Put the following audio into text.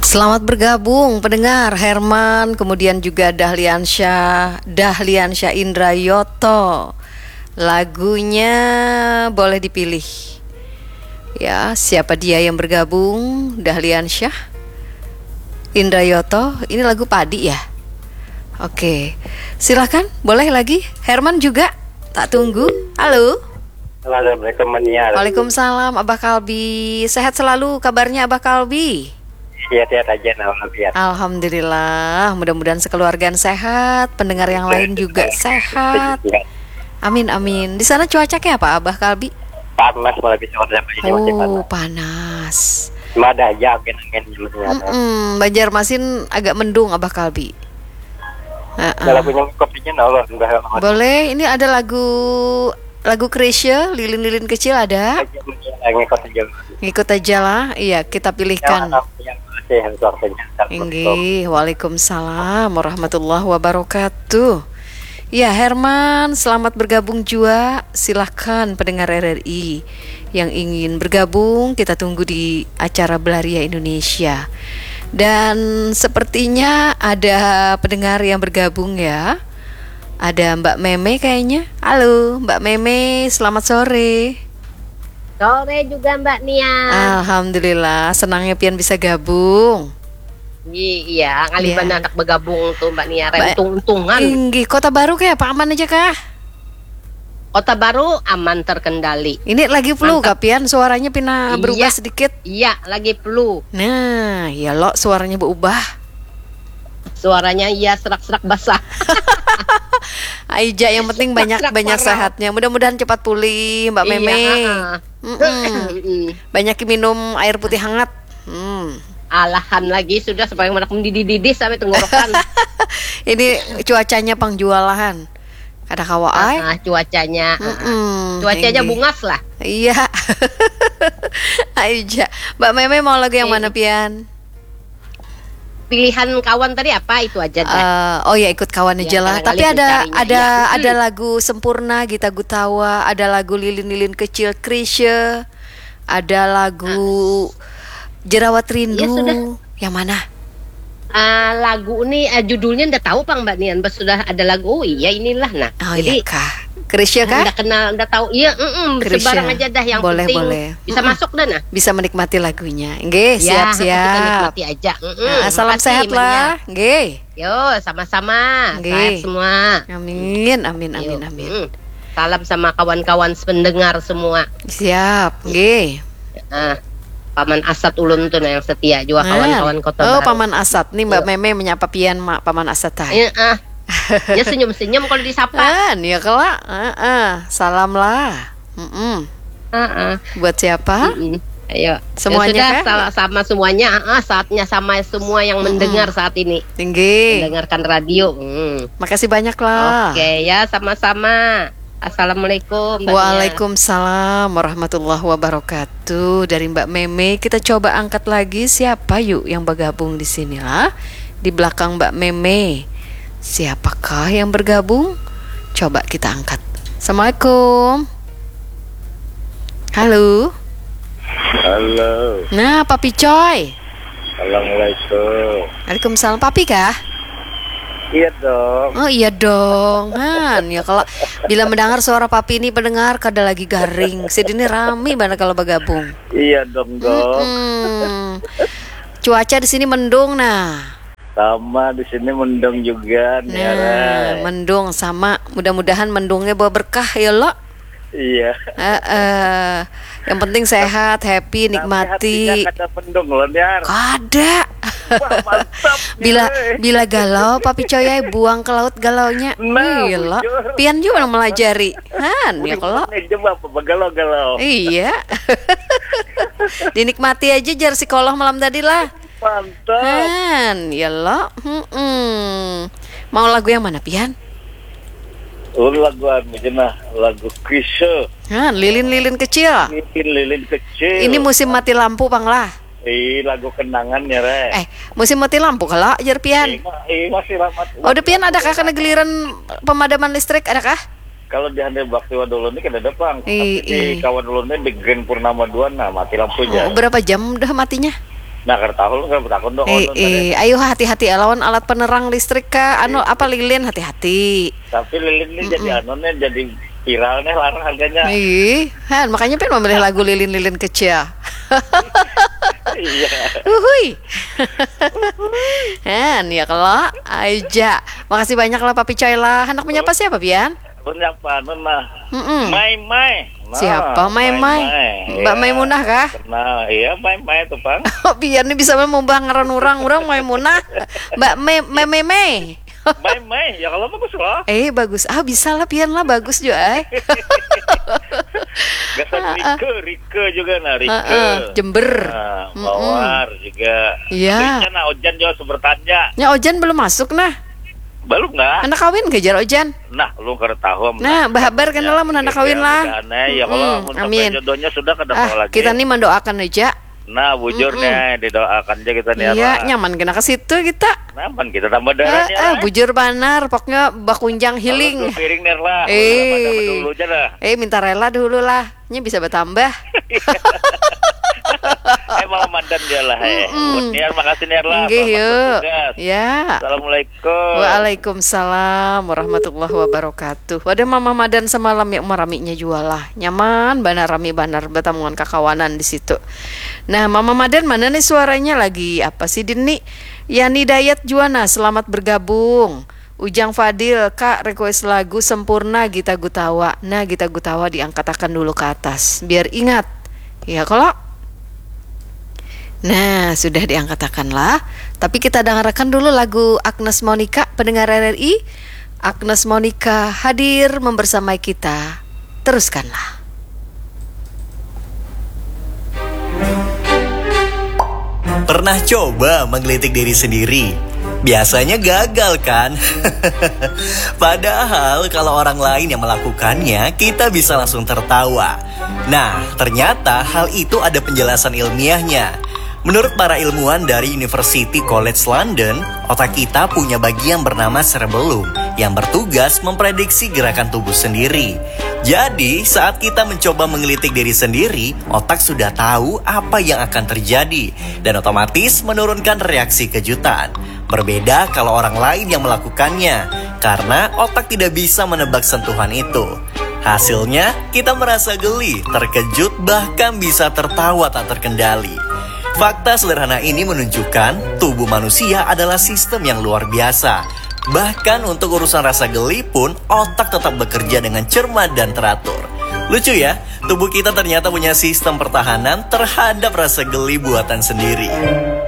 Selamat bergabung pendengar Herman, kemudian juga Dahliansyah Indrayoto. Lagunya boleh dipilih. Ya, siapa dia yang bergabung? Dahliansyah Indrayoto. Ini lagu padi ya. Oke, silahkan, boleh lagi. Herman juga, tak tunggu. Halo. Assalamualaikum Mania. Waalaikumsalam Abah Kalbi. Sehat selalu kabarnya Abah Kalbi? Sehat aja, alhamdulillah. Alhamdulillah, mudah-mudahan sekeluargaan sehat, pendengar yang lain juga sehat. Amin amin. Di sana cuaca kayak apa Abah Kalbi? Panas, malah bisa order begini masih panas. Panas. Cuma ada aja angin-angin juga. Banjarmasin agak mendung Abah Kalbi. Kalau punya kopinya nolong enggak. Boleh, ini ada lagu Krisya, lilin-lilin kecil ada. Ngikut aja lah. Iya, kita pilihkan. Inggih, waalaikumsalam warahmatullahi wabarakatuh. Ya, Herman, selamat bergabung juga. Silahkan pendengar RRI yang ingin bergabung, kita tunggu di acara Belaria Indonesia. Dan sepertinya ada pendengar yang bergabung ya. Ada Mbak Meme kayaknya. Halo Mbak Meme, selamat sore. Sore juga Mbak Nia. Alhamdulillah, senangnya pian bisa gabung. Iya, ngaliban anak bergabung tuh Mbak Nia, untung-untungan. Inggih, Kota Baru kayak apa, aman aja kah? Kota Baru aman terkendali. Ini lagi flu kah pian, suaranya pina berubah sedikit. Iya, lagi flu. Nah, ya lo suaranya berubah. Suaranya iya serak-serak basah. Aija, yang penting banyak sehatnya. Mudah-mudahan cepat pulih Mbak Meme. Banyak minum air putih hangat. Alahan lagi sudah supaya menak mendidih-didih sampai tenggorokan. Ini cuacanya pangjualahan. Ada kawa ay. Cuacanya. Cuacanya bungas lah. Iya. Aija, Mbak Meme mau lagu yang mana pian? Pilihan kawan tadi apa itu aja oh ya, ikut kawan aja lah. Tapi ada lagu Sempurna Gita Gutawa, ada lagu Lilin-lilin kecil Krisya, ada lagu Jerawat Rindu. Ya, sudah. Yang mana? Lagu ini judulnya udah tahu Pang Mbak Nian, sudah ada lagu. Oh iya inilah nah. Oh jadi, iya kah? Krisya kah? Udah kenal, udah tahu. Iya, sebarang aja dah yang boleh, penting. Boleh. Bisa masuk dah nah. Bisa menikmati lagunya. Nggih, siap-siap. Kita nikmati aja. Salam sehat lah. Nggih. Yo, sama-sama. Sehat semua. Amin. Salam sama kawan-kawan pendengar semua. Siap, nggih. Paman Asad ulun tuh yang setia juga kawan-kawan Kota Baru. Paman Asad. Nih Mbak Meme menyapa pian Paman Asad tadi. Ya senyum-senyum kalau disapa. Ya kelak. Salam lah. Buat siapa? Ayo. Semuanya ya sudah, sama semuanya. Saatnya sama semua yang mendengar saat ini. Tinggi. Mendengarkan radio. Makasih banyak lah. Oke ya, sama-sama. Assalamualaikum. Waalaikumsalam warahmatullahi wabarakatuh. Dari Mbak Meme kita coba angkat lagi siapa yuk yang bergabung di sini lah. Di belakang Mbak Meme. Siapakah yang bergabung? Coba kita angkat. Assalamualaikum. Halo. Halo. Nah, Papi Coy. Assalamualaikum. Waalaikumsalam. Papi kah? Iya dong. Oh iya dong. Ya kalau bila mendengar suara Papi ini pendengar kada lagi garing. Sedini rame banget kalau bergabung. Iya dong. Cuaca di sini mendung nah. Sama di sini mendung juga nih. Nah, mendung sama. Mudah-mudahan mendungnya bawa berkah ya lo. Iya. Yang penting sehat, happy, nikmati. Kada mendung loh Niar. Kada. Wah, mantap. Bila galau, Papi Coy buang ke laut galaunya. Gila. Pian juga melajari. Ya kalau. Coba galau-galau. Iya. Dinikmati aja jar psikolog malam tadi lah. Mantap. Ya lo. Mau lagu yang mana Pian? Lagu Krisya. Lilin-lilin kecil. Lilin kecil. Ini musim mati lampu Bang lah. Lagu kenangan ya Re. Musim mati lampu kalau jar Pian. Masih lama. Udah Pian adakah kena giliran pemadaman listrik adakah? Kalau di Handai Bakti Wadulun ini kan ada Pang. Tapi di Kawan Ulun ini di Gen Purnama 2 nah mati lampunya. Berapa jam udah matinya? Nah, keur tahu kan takon dong. Ayo hati-hati lawan alat penerang listrik ka anu apa lilin hati-hati. Tapi lilin ini jadi jadi viral nih larang harganya. Makanya pengen memilih lagu lilin-lilin kecil. Iya. Ya kalau aja. Makasih banyak lah Papi Coy lah. Hendak menyapa siapa Pian? Menyapa Nona. Mai. Siapa Mai? Mbak Maimunah kah? Kenal, iya Mai tuh Bang. Oh biar nih bisa membang ngaran orang Maimunah. Mbak Mai. Mai, ya kalau bagus lah. Bagus. Bisa lah Pian lah bagus juga. Gasan Rike juga Rike. Jember. Mawar juga. Iya. Ojan juga sebertanya. Ya Ojan belum masuk nah. Belum nggak? Anak kawin kejar Ojan. Nah, lu kada tahu. Nah, bahabar kan lah anak kawin lah. Ya kalau amin. Jodohnya sudah kada mau lagi. Kita nih mendoakan aja. Nah, bujurnya didoakan aja kita nih. Iya, nyaman kena ke situ kita. Nyaman kita tambah darahnya. Bujur banar, pokoknya bakunjang healing. Piring ner lah. Dulu aja lah. Minta rela dulu lah. Nya bisa bertambah. Malah mandan dia lah. Niar makasih Niar lah. Yuk. Ya. Assalamualaikum. Waalaikumsalam warahmatullahi wabarakatuh. Wadah Mama Madan semalam yang maraminya jual lah. Nyaman banar rami banar betamungan kakawanan di situ. Nah, Mama Madan mana nih suaranya lagi apa sih Dini? Yani Dayat Juana selamat bergabung. Ujang Fadil, Kak request lagu Sempurna Gita Gutawa. Nah, Gita Gutawa diangkatakan dulu ke atas biar ingat. Ya kalau nah, sudah diangkatakan lah. Tapi kita dengarkan dulu lagu Agnes Monica, pendengar RRI. Agnes Monica hadir membersamai kita. Teruskanlah. Pernah coba menggelitik diri sendiri? Biasanya gagal kan? Padahal kalau orang lain yang melakukannya, kita bisa langsung tertawa. Nah, ternyata hal itu ada penjelasan ilmiahnya. Menurut para ilmuwan dari University College London, otak kita punya bagian bernama cerebellum yang bertugas memprediksi gerakan tubuh sendiri. Jadi, saat kita mencoba menggelitik diri sendiri, otak sudah tahu apa yang akan terjadi dan otomatis menurunkan reaksi kejutan. Berbeda kalau orang lain yang melakukannya, karena otak tidak bisa menebak sentuhan itu. Hasilnya, kita merasa geli, terkejut, bahkan bisa tertawa tak terkendali. Fakta sederhana ini menunjukkan tubuh manusia adalah sistem yang luar biasa. Bahkan untuk urusan rasa geli pun, otak tetap bekerja dengan cermat dan teratur. Lucu ya, tubuh kita ternyata punya sistem pertahanan terhadap rasa geli buatan sendiri.